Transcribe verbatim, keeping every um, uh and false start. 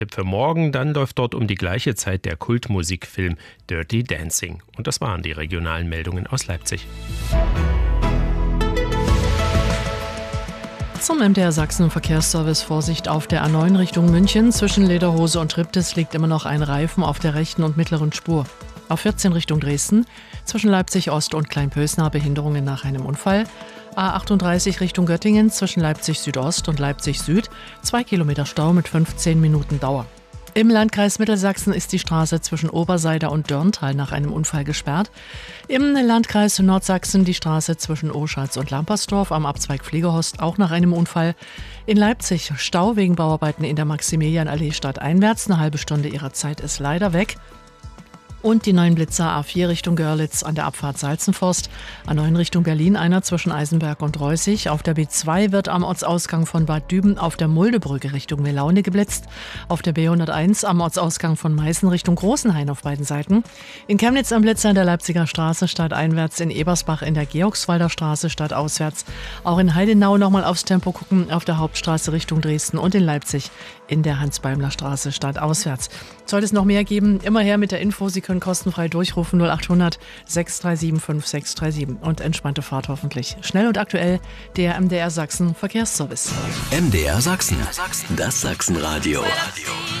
Tipp für morgen, dann läuft dort um die gleiche Zeit der Kultmusikfilm Dirty Dancing. Und das waren die regionalen Meldungen aus Leipzig. Zum M D R Sachsen Verkehrsservice: Vorsicht auf der A neun Richtung München. Zwischen Lederhose und Triptis liegt immer noch ein Reifen auf der rechten und mittleren Spur. Auf vierzehn Richtung Dresden. Zwischen Leipzig Ost und Kleinpösnar Behinderungen nach einem Unfall. A achtunddreißig Richtung Göttingen. Zwischen Leipzig Südost und Leipzig Süd. Zwei Kilometer Stau mit fünfzehn Minuten Dauer. Im Landkreis Mittelsachsen ist die Straße zwischen Oberseider und Dörntal nach einem Unfall gesperrt. Im Landkreis Nordsachsen die Straße zwischen Oschatz und Lampersdorf am Abzweig Fliegerhorst auch nach einem Unfall. In Leipzig Stau wegen Bauarbeiten in der Maximilianallee stadteinwärts. Eine halbe Stunde ihrer Zeit ist leider weg. Und die neuen Blitzer A vier Richtung Görlitz an der Abfahrt Salzenforst. A neun Richtung Berlin einer zwischen Eisenberg und Reußig. Auf der B zwei wird am Ortsausgang von Bad Düben auf der Muldebrücke Richtung Melaune geblitzt. Auf der B hunderteins am Ortsausgang von Meißen Richtung Großenhain auf beiden Seiten. In Chemnitz am Blitzer in der Leipziger Straße stadteinwärts. In Ebersbach in der Georgswalder Straße stadtauswärts. Auch in Heidenau nochmal aufs Tempo gucken. Auf der Hauptstraße Richtung Dresden und in Leipzig in der Hans-Beimler Straße stadtauswärts. Sollte es noch mehr geben, immer her mit der Info. Sie können kostenfrei durchrufen null acht hundert sechs drei sieben fünf sechs drei sieben und entspannte Fahrt hoffentlich. Schnell und aktuell der M D R Sachsen Verkehrsservice. M D R Sachsen, das Sachsenradio.